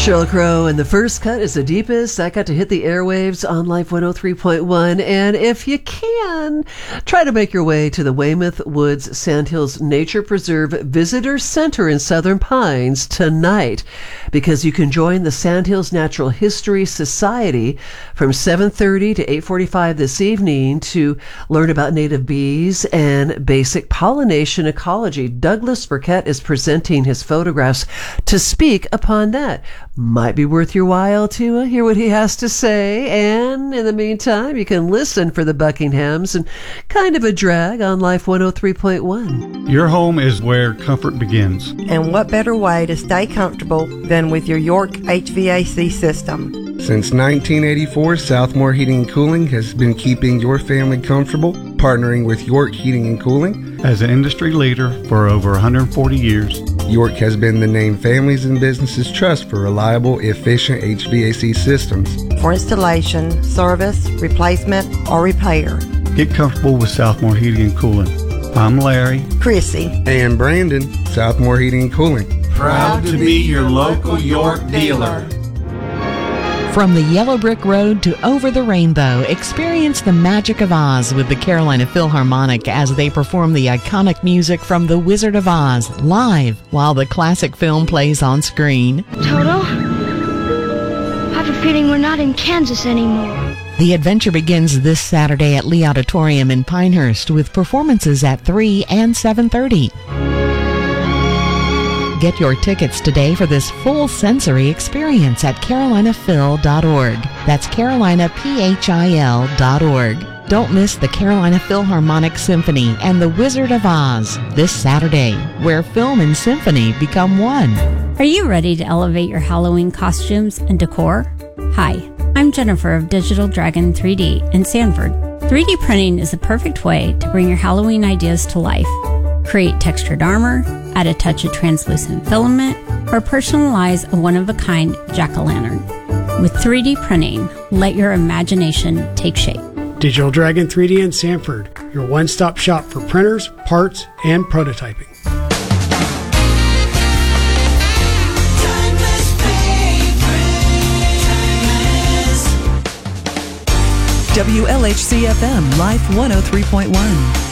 Sheryl Crow, and the first cut is the deepest. I got to hit the airwaves on Life 103.1. And if you can, try to make your way to the Weymouth Woods Sandhills Nature Preserve Visitor Center in Southern Pines tonight, because you can join the Sandhills Natural History Society from 7:30 to 8:45 this evening to learn about native bees and basic pollination ecology. Douglas Burkett is presenting his photographs to speak upon that. Might be worth your while to hear what he has to say. And in the meantime, you can listen for the Buckinghams and Kind of a Drag on Life 103.1. Your home is where comfort begins. And what better way to stay comfortable than with your York HVAC system? Since 1984, Southmore Heating and Cooling has been keeping your family comfortable, partnering with York Heating and Cooling. As an industry leader for over 140 years, York has been the name families and businesses trust for reliable, efficient HVAC systems. For installation, service, replacement, or repair. get comfortable with Southmore Heating and Cooling. I'm Larry, Chrissy, and Brandon, Southmore Heating and Cooling. Proud to be your local York dealer. From the Yellow Brick Road to over the rainbow, experience the magic of Oz with the Carolina Philharmonic as they perform the iconic music from The Wizard of Oz live while the classic film plays on screen. Toto, I have a feeling we're not in Kansas anymore. The adventure begins this Saturday at Lee Auditorium in Pinehurst with performances at 3 and 7:30. Get your tickets today for this full sensory experience at carolinaphil.org. That's carolinapphil.org. Don't miss the Carolina Philharmonic Symphony and The Wizard of Oz this Saturday, where film and symphony become one. Are you ready to elevate your Halloween costumes and decor? Hi, I'm Jennifer of Digital Dragon 3D in Sanford. 3D printing is the perfect way to bring your Halloween ideas to life. Create textured armor, add a touch of translucent filament, or personalize a one-of-a-kind jack-o'-lantern. With 3D printing, let your imagination take shape. Digital Dragon 3D in Sanford, your one-stop shop for printers, parts, and prototyping. WLHC-FM Life 103.1.